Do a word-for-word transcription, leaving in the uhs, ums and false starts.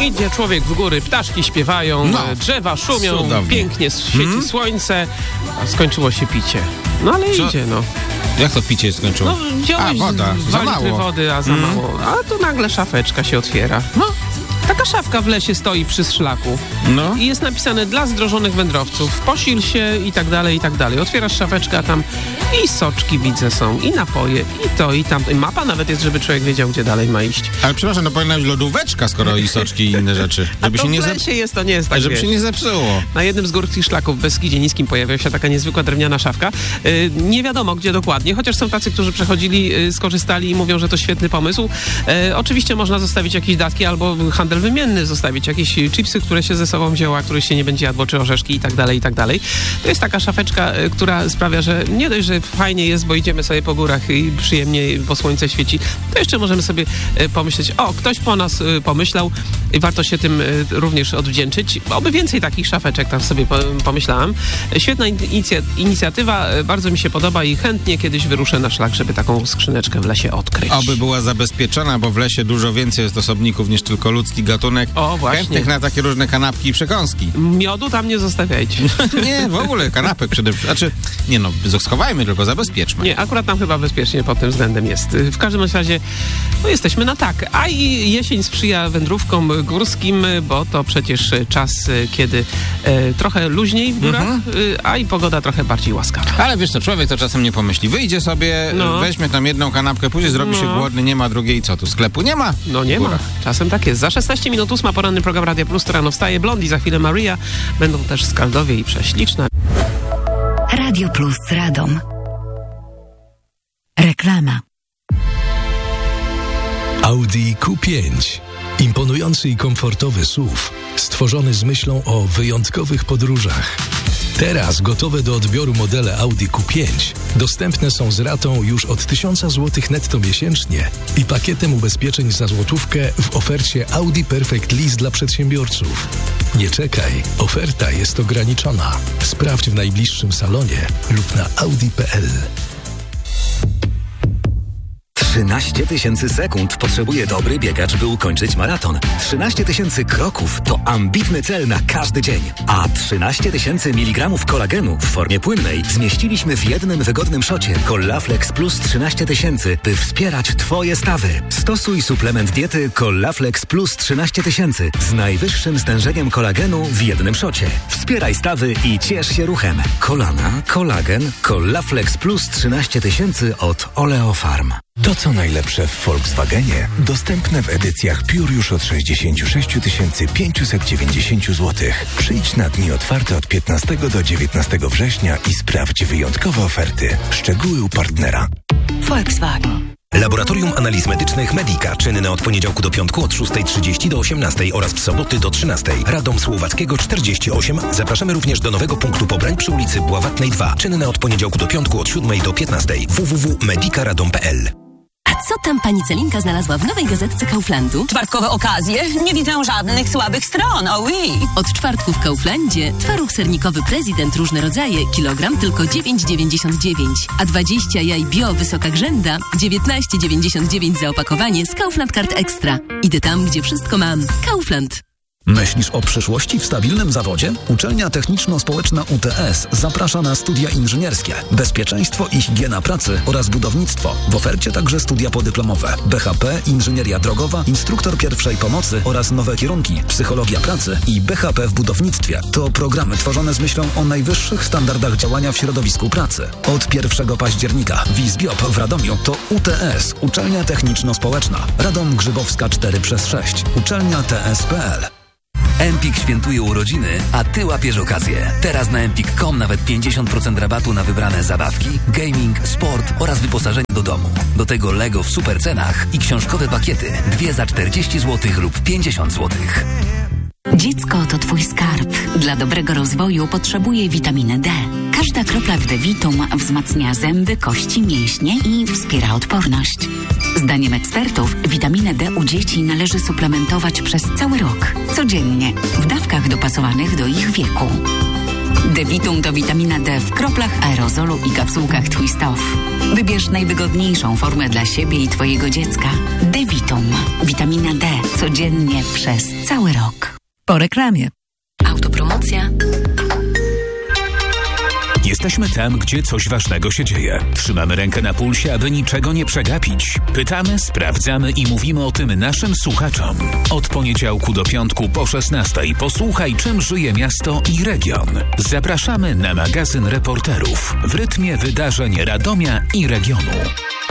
Idzie człowiek w góry, ptaszki śpiewają, no, drzewa szumią, cudownie. pięknie świeci hmm? słońce, a skończyło się picie. No ale Co? idzie, no. Jak to picie skończyło? No wziąłeś a, woda. dwa Za litry mało. wody, a za hmm? mało. A tu nagle szafeczka się otwiera. No. Taka szafka w lesie stoi przy szlaku. No. I jest napisane dla zdrożonych wędrowców. Posil się i tak dalej, i tak dalej. Otwierasz szafeczkę, a tam i soczki widzę są, i napoje, i to, i tam. I mapa nawet jest, żeby człowiek wiedział, gdzie dalej ma iść. Ale przepraszam, to powinna być lodóweczka, skoro i soczki i inne rzeczy. Żeby a to się nie w lesie jest, to nie jest tak, Żeby wiesz. się nie zepsuło. Na jednym z górskich szlaków w Beskidzie Niskim pojawia się taka niezwykła drewniana szafka. Yy, nie wiadomo, gdzie dokładnie, chociaż są tacy, którzy przechodzili, yy, skorzystali i mówią, że to świetny pomysł. Yy, oczywiście można zostawić jakieś datki albo handel wymienny zostawić, jakieś chipsy, które się ze sobą wzięła, których się nie będzie jadło, czy orzeszki i tak dalej, i tak dalej. To jest taka szafeczka, yy, która sprawia, że nie dość, że fajnie jest, bo idziemy sobie po górach i przyjemnie, bo słońce świeci, to jeszcze możemy sobie yy, pomyśleć, o, ktoś po nas yy, pomyślał i warto się tym yy, również odwdzięczyć. Oby więcej takich szafeczek, tam sobie pomyślałam. Świetna inicja- inicjatywa, bardzo mi się podoba i chętnie kiedyś wyruszę na szlak, żeby taką skrzyneczkę w lesie odkryć. Oby była zabezpieczona, bo w lesie dużo więcej jest osobników niż tylko ludzki gatunek. O, właśnie. Chętnych na takie różne kanapki i przekąski. Miodu tam nie zostawiajcie. Nie, w ogóle kanapek przede wszystkim. Znaczy, nie no, schowajmy, tylko zabezpieczmy. Nie, akurat tam chyba bezpiecznie pod tym względem jest. W każdym razie, no jesteśmy na tak. A i jesień sprzyja wędrówkom górskim, bo to przecież czas, kiedy e, trochę luźniej w górach, mhm. e, a i pogoda trochę bardziej łaskawa. Ale wiesz co, człowiek to czasem nie pomyśli. Wyjdzie sobie, no. weźmie tam jedną kanapkę, później zrobi no. się głodny, nie ma drugiej i co tu, sklepu nie ma? No nie ma. Czasem tak jest. Za szesnaście minut ósma, poranny program Radia Plus, to rano wstaje Blondie, za chwilę Maria. Będą też Skaldowie i Prześliczna. Radio Plus Radom. Reklama. Audi Q pięć. Imponujący i komfortowy S U V, stworzony z myślą o wyjątkowych podróżach. Teraz gotowe do odbioru modele Audi Q pięć dostępne są z ratą już od tysiąc złotych netto miesięcznie i pakietem ubezpieczeń za złotówkę w ofercie Audi Perfect Lease dla przedsiębiorców. Nie czekaj, oferta jest ograniczona. Sprawdź w najbliższym salonie lub na audi kropka p l. trzynaście tysięcy sekund potrzebuje dobry biegacz, by ukończyć maraton. trzynaście tysięcy kroków to ambitny cel na każdy dzień. A trzynaście tysięcy miligramów kolagenu w formie płynnej zmieściliśmy w jednym wygodnym szocie Collaflex Plus trzynaście tysięcy, by wspierać Twoje stawy. Stosuj suplement diety Collaflex Plus trzynaście tysięcy z najwyższym stężeniem kolagenu w jednym szocie. Wspieraj stawy i ciesz się ruchem. Kolana, kolagen, Collaflex Plus trzynaście tysięcy od Oleofarm. To co najlepsze w Volkswagenie dostępne w edycjach Pure już od sześćdziesiąt sześć tysięcy pięćset dziewięćdziesiąt złotych. Przyjdź na dni otwarte od piętnastego do dziewiętnastego września i sprawdź wyjątkowe oferty. Szczegóły u partnera. Volkswagen. Laboratorium Analiz Medycznych Medica. Czynne od poniedziałku do piątku od szóstej trzydzieści do osiemnastej oraz w soboty do trzynastej. Radom Słowackiego czterdzieści osiem. Zapraszamy również do nowego punktu pobrań przy ulicy Bławatnej dwa. Czynne od poniedziałku do piątku od siódmej do piętnastej. w w w kropka medicaradom kropka p l. A co tam pani Celinka znalazła w nowej gazetce Kauflandu? Czwartkowe okazje? Nie widzę żadnych słabych stron, oh oui. Od czwartku w Kauflandzie twaróg sernikowy Prezydent różne rodzaje, kilogram tylko dziewięć dziewięćdziesiąt dziewięć, a dwadzieścia jaj bio wysoka grzęda dziewiętnaście dziewięćdziesiąt dziewięć za opakowanie z Kaufland Card Extra. Idę tam, gdzie wszystko mam. Kaufland. Myślisz o przyszłości w stabilnym zawodzie? Uczelnia Techniczno-Społeczna U T S zaprasza na studia inżynierskie, bezpieczeństwo i higiena pracy oraz budownictwo. W ofercie także studia podyplomowe, B H P, inżynieria drogowa, instruktor pierwszej pomocy oraz nowe kierunki, psychologia pracy i B H P w budownictwie. To programy tworzone z myślą o najwyższych standardach działania w środowisku pracy. Od pierwszego października WIZBIOP w Radomiu to U T S, Uczelnia Techniczno-Społeczna. Radom Grzybowska cztery przez sześć, uczelnia T S kropka p l. Empik świętuje urodziny, a Ty łapiesz okazję. Teraz na empik kropka com nawet pięćdziesiąt procent rabatu na wybrane zabawki, gaming, sport oraz wyposażenie do domu. Do tego Lego w super cenach i książkowe pakiety. Dwie za czterdzieści złotych lub pięćdziesiąt złotych. Dziecko to Twój skarb. Dla dobrego rozwoju potrzebuje witaminy D. Każda kropla w D-Vitum wzmacnia zęby, kości, mięśnie i wspiera odporność. Zdaniem ekspertów witaminę D u dzieci należy suplementować przez cały rok, codziennie, w dawkach dopasowanych do ich wieku. Devitum to witamina D w kroplach, aerozolu i kapsułkach Twist Off. Wybierz najwygodniejszą formę dla siebie i twojego dziecka. Devitum. Witamina D. Codziennie przez cały rok. Po reklamie. Autopromocja. Jesteśmy tam, gdzie coś ważnego się dzieje. Trzymamy rękę na pulsie, aby niczego nie przegapić. Pytamy, sprawdzamy i mówimy o tym naszym słuchaczom. Od poniedziałku do piątku po szesnastej posłuchaj, czym żyje miasto i region. Zapraszamy na magazyn reporterów w rytmie wydarzeń Radomia i regionu.